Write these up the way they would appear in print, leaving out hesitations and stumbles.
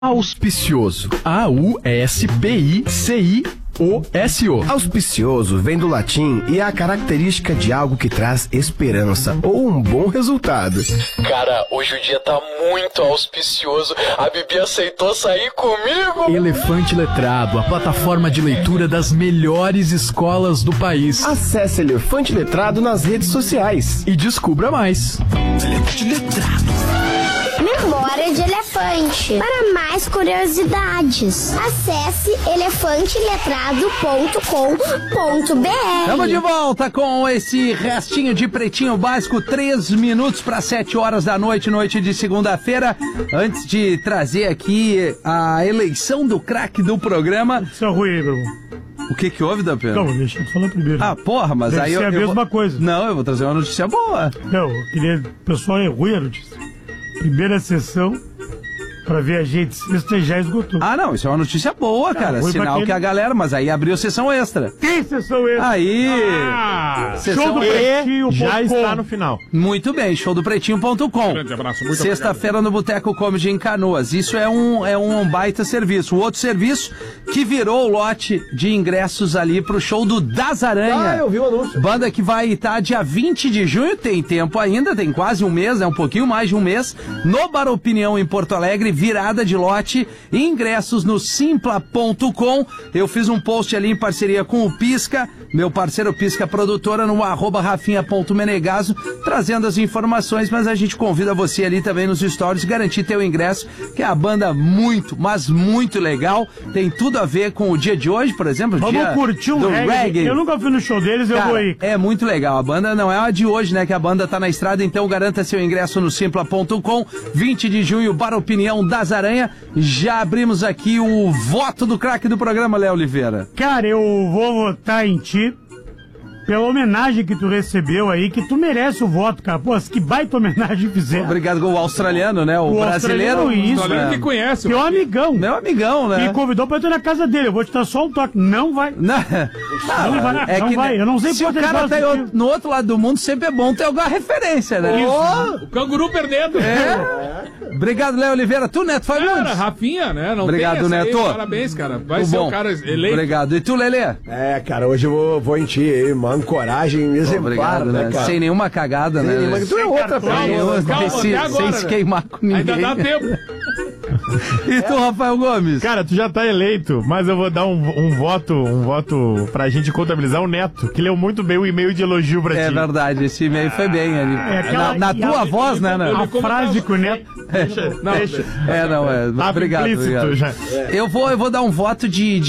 Auspicioso. A-U-S-P-I-C-I-O-S-O. Auspicioso vem do latim e é a característica de algo que traz esperança ou um bom resultado. Cara, hoje o dia tá muito auspicioso. A Bibi aceitou sair comigo. Elefante Letrado, a plataforma de leitura das melhores escolas do país. Acesse Elefante Letrado nas redes sociais e descubra mais. Elefante Letrado. Memória de elefante. Para mais curiosidades, acesse elefanteletrado.com.br. Estamos de volta com esse restinho de Pretinho Básico, 3 minutos para 7 horas da noite, noite de segunda-feira. Antes de trazer aqui a eleição do craque do programa. Isso é ruim, meu irmão. O que houve, da Pedro? Não, deixa eu falar primeiro. Ah, porra, mas deve aí ser a mesma coisa. Não, eu vou trazer uma notícia boa. Não, eu queria... O pessoal é ruim a notícia. Primeira sessão pra ver a gente sexta já esgotou. Ah, não, isso é uma notícia boa, cara. Sinal que a galera, mas aí abriu sessão extra. Tem sessão extra. Aí. Sessão show do Pretinho. Já está no final. Muito bem, showdopretinho.com. Grande abraço, muito Sexta-feira no Boteco Comedy em Canoas. Isso é um baita serviço. O outro serviço que virou o lote de ingressos ali pro show do Das Aranha. Ah, eu vi o anúncio. Banda que vai estar dia 20 de junho, tem tempo ainda, tem quase um mês, né? Um pouquinho mais de um mês, no Bar Opinião em Porto Alegre, virada de lote, ingressos no simpla.com. Eu fiz um post ali em parceria com o Pisca, meu parceiro Pisca Produtora, no @rafinha.menegaso, trazendo as informações, mas a gente convida você ali também nos stories, garantir teu ingresso, que é a banda muito, mas muito legal, tem tudo a ver com o dia de hoje, por exemplo, vamos dia curtir um reggae. Eu nunca fui no show deles, cara, eu vou aí. É muito legal, a banda não é a de hoje, né, que a banda tá na estrada, então garanta seu ingresso no simpla.com, 20 de junho, Bar Opinião Das Aranha. Já abrimos aqui o voto do craque do programa, Léo Oliveira. Cara, eu vou votar em ti pela homenagem que tu recebeu aí, que tu merece o voto, cara. Pô, que baita homenagem fizeram. Obrigado com o australiano, né? O brasileiro. Isso, que conhece. Teu amigão. Meu amigão, né? Me convidou pra eu ir na casa dele. Eu vou te dar só um toque. Não vai. Não vai. É não que vai. Eu não sei se o cara tá no outro lado do mundo, sempre é bom ter alguma referência, né? O canguru perdendo. Obrigado, Léo Oliveira. Tu, Neto, foi muito. Rafinha, né? Não obrigado, tem essa Neto. aí. Parabéns, cara. Vai ser o cara eleito. Obrigado. E tu, Lelê? Cara, hoje eu vou em ti aí, mano. Coragem exemplar, obrigado, né, cara? Sem nenhuma cagada, né? Mas tu é outra pessoa. Sem se queimar com ninguém. Ainda dá tempo. E tu, Rafael Gomes? Cara, tu já tá eleito, mas eu vou dar um voto pra gente contabilizar o Neto, que leu muito bem o e-mail de elogio pra ti. É verdade, esse e-mail foi bem ali. Na tua voz, né? A frase que o Neto... Deixa. Tá obrigado. Já. Eu vou dar um voto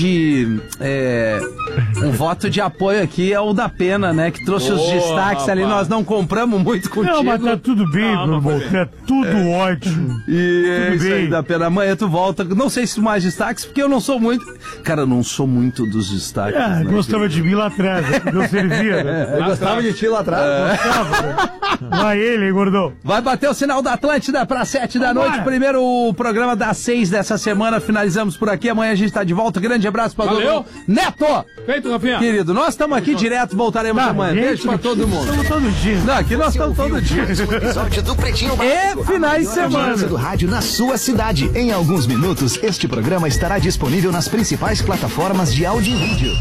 um voto de apoio aqui ao da Pena, né? Que trouxe os destaques ali. Nós não compramos muito contigo. Não, mas tá tudo bem, meu irmão. É tudo ótimo. E é tudo isso bem. aí, da Pena. Amanhã tu volta. Não sei se mais destaques, porque eu não sou muito. Cara, eu não sou muito dos destaques. Né, gostava de mim lá atrás. Eu servia, né? Eu gostava de ti lá atrás. Vai ele, hein, gordão. Vai bater o sinal da Atlântida para 7 da noite. Primeiro o programa das 6 dessa semana. Finalizamos por aqui. Amanhã a gente tá de volta. Grande abraço pra todo mundo. Neto! Feito, Rafinha. Querido, nós estamos aqui direto. Voltaremos amanhã. Beijo pra todo mundo. Estamos todo dia. Não, aqui nós estamos todo dia. Episódio do Pretinho Básico. Finais de semana. Do rádio na sua cidade. Em alguns minutos, este programa estará disponível nas principais plataformas de áudio e vídeo.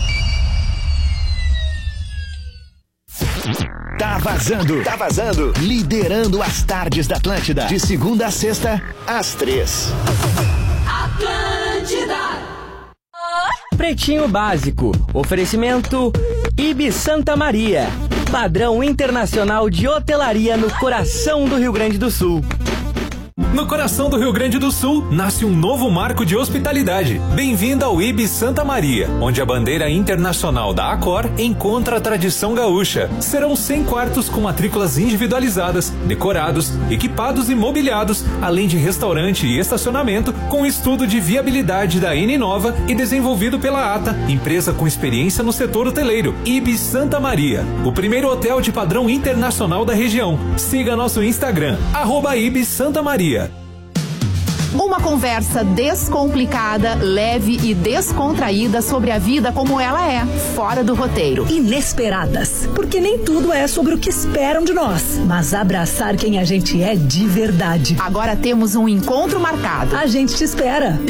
Tá vazando. Liderando as tardes da Atlântida. De segunda a sexta, às 3. Atlântida. Pretinho Básico. Oferecimento Ibi Santa Maria. Padrão internacional de hotelaria no coração do Rio Grande do Sul. No coração do Rio Grande do Sul, nasce um novo marco de hospitalidade. Bem-vindo ao Ibi Santa Maria, onde a bandeira internacional da Accor encontra a tradição gaúcha. Serão 100 quartos com matrículas individualizadas, decorados, equipados e mobiliados, além de restaurante e estacionamento, com estudo de viabilidade da N-Nova e desenvolvido pela ATA, empresa com experiência no setor hoteleiro. Ibi Santa Maria, o primeiro hotel de padrão internacional da região. Siga nosso Instagram, @Ibi Santa Maria. Uma conversa descomplicada, leve e descontraída sobre a vida como ela é, fora do roteiro. Inesperadas, porque nem tudo é sobre o que esperam de nós, mas abraçar quem a gente é de verdade. Agora temos um encontro marcado. A gente te espera.